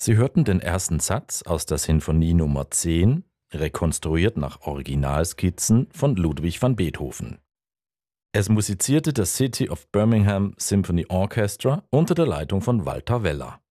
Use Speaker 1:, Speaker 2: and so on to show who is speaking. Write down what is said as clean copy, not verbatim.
Speaker 1: Sie hörten den ersten Satz aus der Sinfonie Nummer 10, rekonstruiert nach Originalskizzen von Ludwig van Beethoven. Es musizierte das City of Birmingham Symphony Orchestra unter der Leitung von Walter Weller.